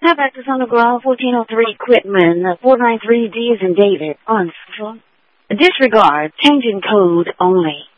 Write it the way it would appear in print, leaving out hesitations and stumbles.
How about this on the ground? 1403 Quitman, 493D is in David. On disregard, changing code only.